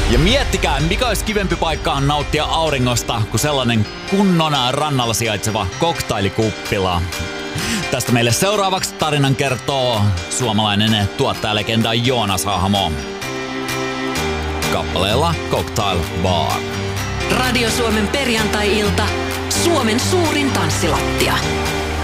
Ja miettikää, mikä olisi kivempi paikka nauttia auringosta kuin sellainen kunnon rannalla sijaitseva cocktailikuppila. Tästä meille seuraavaksi tarinan kertoo suomalainen tuottajalegenda Joonas Hahmo. Kappaleella Cocktail Bar. Radio Suomen perjantai-ilta. Suomen suurin tanssilattia.